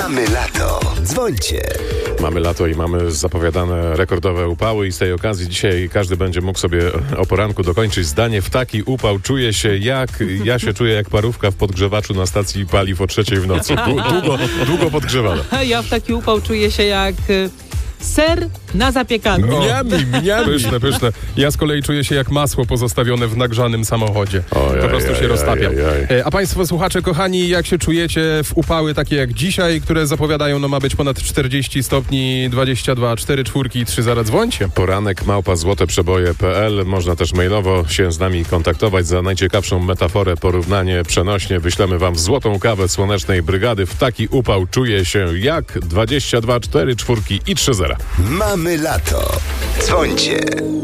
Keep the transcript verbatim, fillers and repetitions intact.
Mamy lato. Dzwońcie. Mamy lato i mamy zapowiadane rekordowe upały i z tej okazji dzisiaj każdy będzie mógł sobie o poranku dokończyć zdanie: w taki upał czuję się jak, ja się czuję jak parówka w podgrzewaczu na stacji paliw o trzeciej w nocy. Długo, długo podgrzewana. Ja w taki upał czuję się jak y, ser na zapiekankę. Mniami, mniami. Pyszne, pyszne. Ja z kolei czuję się jak masło pozostawione w nagrzanym samochodzie. Ojej, po prostu się ojej, roztapia. ojej, ojej. E, A państwo słuchacze kochani, jak się czujecie w upały takie jak dzisiaj, które zapowiadają, no ma być ponad czterdzieści stopni, dwadzieścia dwa, cztery czwórki i trzy zera, dzwońcie. Poranek małpa złoteprzeboje kropka pe el. Można też mailowo się z nami kontaktować. Za najciekawszą metaforę, porównanie, przenośnie wyślemy wam złotą kawę Słonecznej Brygady. W taki upał czuję się jak dwadzieścia dwa, cztery czwórki i trzy zera. Mamy lato. Dzwońcie.